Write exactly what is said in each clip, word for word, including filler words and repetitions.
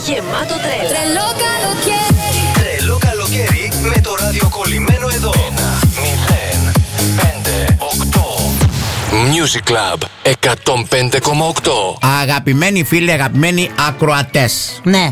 γεμάτο τρέλα. Τρελό καλοκαίρι. Τρελό καλοκαίρι με το ράδιο κολλημένο εδώ. ένα, μηδέν, πέντε, οκτώ. Music Club εκατόν πέντε κόμμα οκτώ. Αγαπημένοι φίλοι, αγαπημένοι ακροατές. Ναι.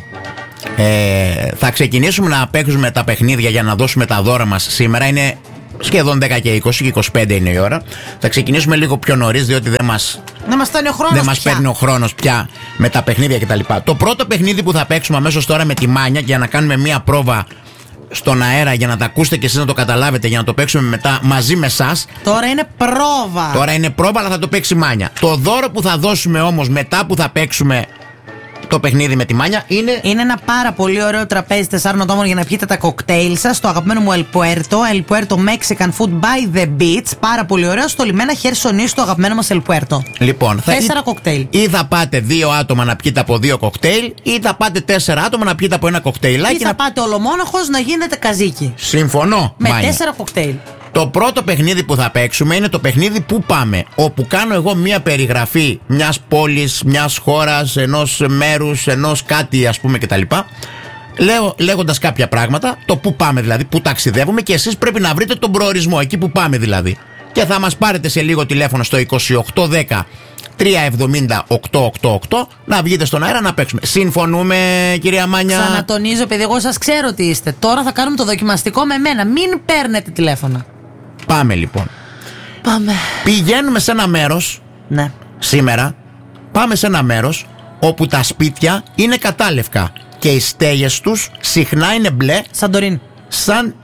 Ε, θα ξεκινήσουμε να παίξουμε τα παιχνίδια για να δώσουμε τα δώρα μας σήμερα. Είναι σχεδόν δέκα και είκοσι και είκοσι πέντε είναι η ώρα. Θα ξεκινήσουμε λίγο πιο νωρίς, διότι δεν μας, δεν μας παίρνει ο χρόνος δεν μας πια. παίρνει ο χρόνος πια με τα παιχνίδια κτλ. Το πρώτο παιχνίδι που θα παίξουμε αμέσως τώρα με τη Μάνια, για να κάνουμε μία πρόβα στον αέρα, για να τα ακούσετε και εσείς να το καταλάβετε, για να το παίξουμε μετά μαζί με εσάς. Τώρα είναι πρόβα. Τώρα είναι πρόβα, αλλά θα το παίξει η Μάνια. Το δώρο που θα δώσουμε όμως μετά που θα παίξουμε το παιχνίδι με τη Μάνια είναι. Είναι ένα πάρα πολύ ωραίο τραπέζι τεσσάρων ατόμων για να πιείτε τα κοκτέιλ σας στο αγαπημένο μου El Puerto. El Puerto Mexican Food by the Beach. Πάρα πολύ ωραίο στο λιμένα Χερσονήσου, στο αγαπημένο μας El Puerto. Λοιπόν, θα τέσσερα ή... κοκτέιλ. Ή θα πάτε δύο άτομα να πιείτε από δύο κοκτέιλ, ή θα πάτε τέσσερα άτομα να πιείτε από ένα κοκτέιλάκι. Ή θα να... πάτε ολομόναχος να γίνετε καζίκι. Συμφωνώ. Με Μάνια. τέσσερα κοκτέιλ. Το πρώτο παιχνίδι που θα παίξουμε είναι το παιχνίδι Πού Πάμε, όπου κάνω εγώ μία περιγραφή μιας πόλης, μιας χώρας, ενός μέρους, ενός κάτι ας πούμε κτλ. Λέω, λέγοντας κάποια πράγματα, το πού πάμε δηλαδή, πού ταξιδεύουμε, και εσείς πρέπει να βρείτε τον προορισμό, εκεί που πάμε δηλαδή. Και θα μας πάρετε σε λίγο τηλέφωνο στο είκοσι οκτώ δέκα τριακόσια εβδομήντα οκτακόσια ογδόντα οκτώ να βγείτε στον αέρα να παίξουμε. Συμφωνούμε, κυρία Μάνια? Ξανατονίζω, επειδή εγώ σας ξέρω τι είστε. Τώρα θα κάνουμε το δοκιμαστικό με μένα. Μην παίρνετε τηλέφωνα. Πάμε λοιπόν. Πάμε. Πηγαίνουμε σε ένα μέρος. Ναι. Σήμερα πάμε σε ένα μέρος όπου τα σπίτια είναι κατάλευκα και οι στέγες τους συχνά είναι μπλε. Σαντορίνη. Σαν...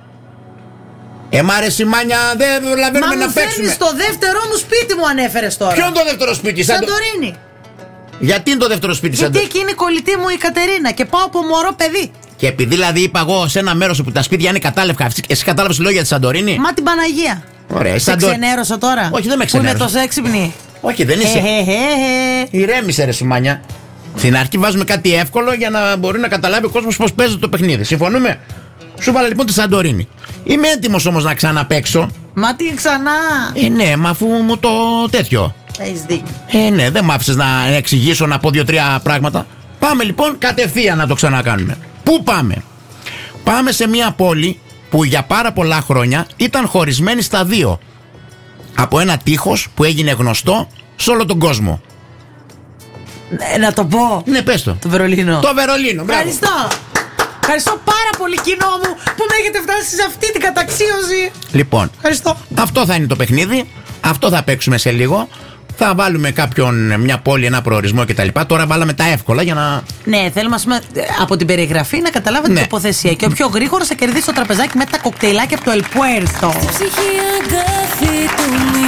Ε, μ' άρεσε η Μάνια, δεν προλαβαίνουμε να παίξουμε. Μα μου το δεύτερο μου σπίτι μου ανέφερες τώρα. Ποιο είναι το δεύτερο σπίτι? Σαντορίνη. Γιατί είναι το δεύτερο σπίτι? Γιατί Σαντο... εκεί είναι η κολλητή μου η Κατερίνα και πάω από μωρό παιδί. Και επειδή δηλαδή είπα εγώ σε ένα μέρος όπου τα σπίτια είναι κατάλευκα, εσύ κατάλαβες λόγια της Σαντορίνη? Μα την Παναγία. Ωραία, σε Σαντο... ξενέρωσα τώρα? Όχι, δεν με ξενέρωσα. Που είμαι τόσο έξυπνη. Όχι, δεν είσαι. Ηρέμησε ρε Σιμάνια. Στην αρχή βάζουμε κάτι εύκολο για να μπορεί να καταλάβει ο κόσμος πώς παίζει το παιχνίδι. Συμφωνούμε? Σου βάλα λοιπόν τη Σαντορίνη. Είμαι έτοιμος όμως να ξαναπαίξω. Μα τι ξανά? Ε, ναι, μα αφού μου το τέτοιο. Έχεις δίκιο. Ε, ναι, δεν μ' άφησες να εξηγήσω, να πω δύο-τρία πράγματα. Πάμε λοιπόν κατευθείαν να το ξανακάνουμε. Πού πάμε? Πάμε σε μια πόλη που για πάρα πολλά χρόνια ήταν χωρισμένη στα δύο από ένα τείχος που έγινε γνωστό σε όλο τον κόσμο. Ε, να το πω. Ναι, πες το. Το Βερολίνο. Το Βερολίνο, μπράβο. Ευχαριστώ. Ευχαριστώ πάρα πολύ, κοινό μου, που με έχετε φτάσει σε αυτή την καταξίωση. Λοιπόν, ευχαριστώ. Αυτό θα είναι το παιχνίδι. Αυτό θα παίξουμε σε λίγο. Θα βάλουμε κάποιον, μια πόλη, ένα προορισμό κτλ. Τώρα βάλαμε τα εύκολα για να. Ναι, θέλουμε ας πούμε, από την περιγραφή να καταλάβετε ναι. την τοποθεσία. Και ο πιο γρήγορος θα κερδίσει το τραπεζάκι με τα κοκτέιλάκια από το El Puerto. Στη ψυχή αγκάθι του